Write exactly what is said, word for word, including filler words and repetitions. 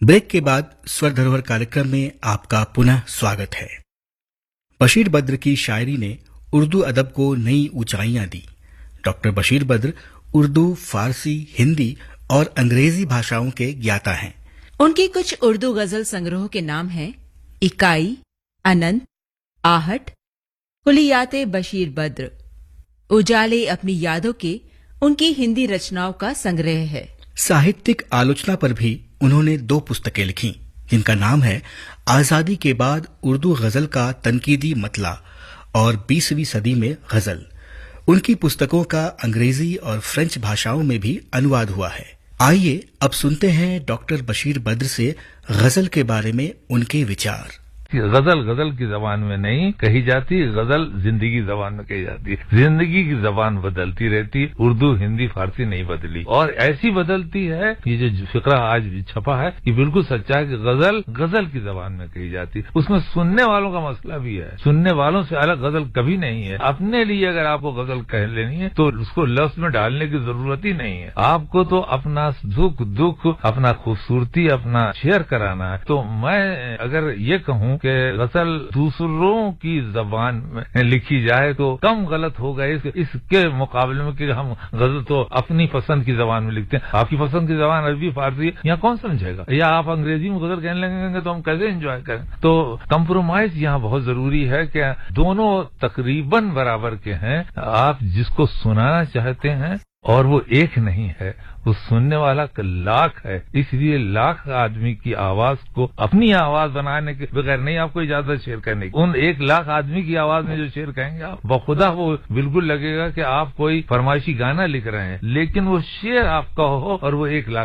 Break के बाद स्वर धरोहर कार्यक्रम में आपका पुनः स्वागत है। बशीर बद्र की शायरी ने उर्दू अदब को नई ऊंचाइयां दी। डॉक्टर बशीर बद्र उर्दू, फारसी, हिंदी और अंग्रेजी भाषाओं के ज्ञाता हैं। उनकी कुछ उर्दू गजल संग्रहों के नाम हैं इकाई, अनंत, आहट, कुलियाते बशीर बद्र। उजाले अपनी यादों के उनकी हिंदी रचनाओं का संग्रह है। साहित्यिक आलोचना पर भी उन्होंने दो पुस्तकें लिखी, जिनका नाम है आजादी के बाद उर्दू गजल का तनकीदी मतला और बीसवीं सदी में गजल। उनकी पुस्तकों का अंग्रेजी और फ्रेंच भाषाओं में भी अनुवाद हुआ है। आइए अब सुनते हैं डॉक्टर बशीर बद्र से गजल के बारे में उनके विचार। गजल गजल की जबान में नहीं कही जाती, गजल जिंदगी जबान में कही जाती है। जिंदगी की जबान बदलती रहती, उर्दू, हिंदी, फारसी नहीं बदली और ऐसी बदलती है। ये जो फिक्रा आज छपा है ये बिल्कुल सच्चा है कि गजल गजल की जबान में कही जाती। उसमें सुनने वालों का मसला भी है, सुनने वालों से अलग गजल कभी नहीं है। अपने लिए अगर आपको गजल कह लेनी है तो उसको लफ्ज में डालने की जरूरत ही नहीं है। आपको तो अपना सुख दुख, अपना खूबसूरती, अपना शेयर कराना है। तो मैं अगर ये कहूँ कि गजल दूसरों की जबान में लिखी जाए तो कम गलत होगा इस, इसके मुकाबले में कि हम गजल तो अपनी पसंद की जबान में लिखते हैं। आपकी पसंद की जबान अरबी, फारसी, यहाँ कौन समझेगा? या आप अंग्रेजी में गजल कहने लगेंगे तो हम कैसे एंजॉय करें? तो कंप्रोमाइज यहाँ बहुत जरूरी है कि दोनों तकरीबन बराबर के हैं। आप जिसको सुनाना चाहते हैं और वो एक नहीं है, वो सुनने वाला लाख है। इसलिए लाख आदमी की आवाज को अपनी आवाज बनाने के बगैर नहीं आपको इजाजत शेयर करने की। उन एक लाख आदमी की आवाज में जो शेयर कहेंगे आप, बखुदा वो बिल्कुल लगेगा कि आप कोई फरमाइशी गाना लिख रहे हैं, लेकिन वो शेर आपका हो और वो एक लाख